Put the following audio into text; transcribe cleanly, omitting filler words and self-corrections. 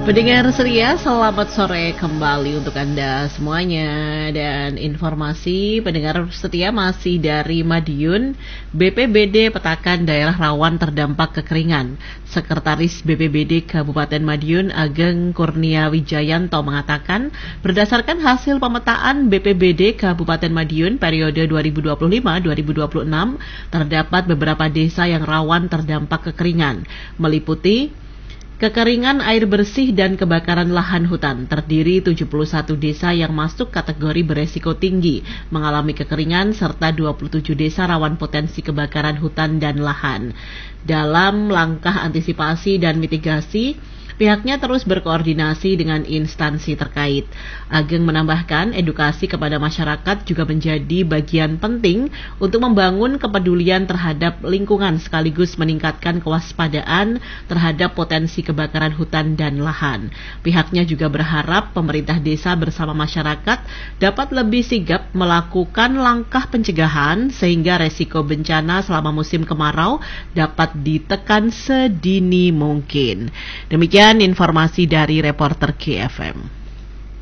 Pendengar setia, selamat sore kembali untuk Anda semuanya. Dan informasi pendengar setia masih dari Madiun. BPBD petakan daerah rawan terdampak kekeringan. Sekretaris BPBD Kabupaten Madiun Ageng Kurnia Wijayanto mengatakan, berdasarkan hasil pemetaan BPBD Kabupaten Madiun periode 2025-2026, terdapat beberapa desa yang rawan terdampak kekeringan, meliputi kekeringan air bersih dan kebakaran lahan hutan. Terdiri 71 desa yang masuk kategori beresiko tinggi mengalami kekeringan serta 27 desa rawan potensi kebakaran hutan dan lahan. Dalam langkah antisipasi dan mitigasi, pihaknya terus berkoordinasi dengan instansi terkait. Ageng menambahkan, edukasi kepada masyarakat juga menjadi bagian penting untuk membangun kepedulian terhadap lingkungan sekaligus meningkatkan kewaspadaan terhadap potensi kebakaran hutan dan lahan. Pihaknya juga berharap pemerintah desa bersama masyarakat dapat lebih sigap melakukan langkah pencegahan sehingga resiko bencana selama musim kemarau dapat ditekan sedini mungkin. Demikian informasi dari reporter KFM.